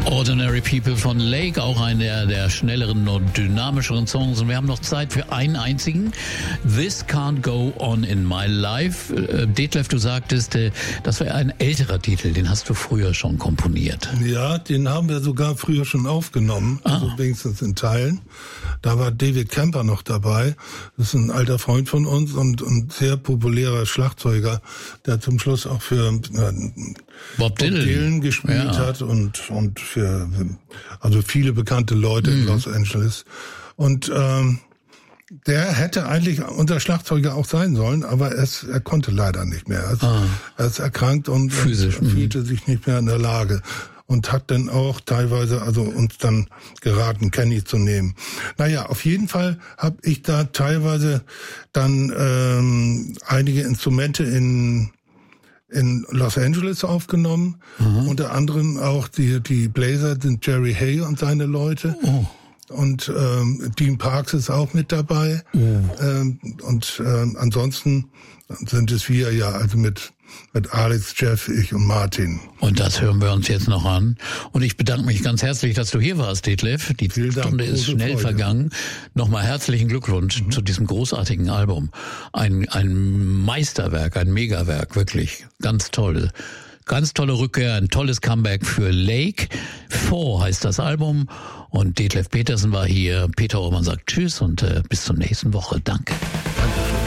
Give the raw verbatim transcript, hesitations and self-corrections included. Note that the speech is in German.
Ordinary People von Lake, auch einer der schnelleren und dynamischeren Songs. Und wir haben noch Zeit für einen einzigen. This Can't Go On in My Life. Äh, Detlef, du sagtest, äh, das wäre ein älterer Titel, den hast du früher schon komponiert. Ja, den haben wir sogar früher schon aufgenommen, ah. also wenigstens in Teilen. Da war David Kemper noch dabei. Das ist ein alter Freund von uns und, und sehr populärer Schlagzeuger, der zum Schluss auch für äh, Bob Dylan, Bob Dylan gespielt ja. hat und, und für also viele bekannte Leute mhm. in Los Angeles. Und ähm, der hätte eigentlich unser Schlagzeuger auch sein sollen, aber es, er konnte leider nicht mehr. Er ist, ah. er ist erkrankt und, Physisch, und fühlte sich nicht mehr in der Lage. Und hat dann auch teilweise also uns dann geraten, Kenny zu nehmen. Naja, auf jeden Fall habe ich da teilweise dann ähm, einige Instrumente in in Los Angeles aufgenommen. Mhm. Unter anderem auch die die Blazer sind Jerry Hay und seine Leute. Oh. Und ähm, Dean Parks ist auch mit dabei. Oh. Ähm, und ähm, ansonsten sind es wir ja, also mit mit Alex, Jeff, ich und Martin. Und das hören wir uns jetzt noch an. Und ich bedanke mich ganz herzlich, dass du hier warst, Detlef. Die Vielen Stunde Dank, ist schnell Freude. vergangen. Nochmal herzlichen Glückwunsch mhm. zu diesem großartigen Album. Ein, ein Meisterwerk, ein Megawerk, wirklich. Ganz toll. Ganz tolle Rückkehr, ein tolles Comeback für Lake. Four heißt das Album. Und Detlef Petersen war hier. Peter Orman sagt Tschüss und äh, bis zur nächsten Woche. Danke.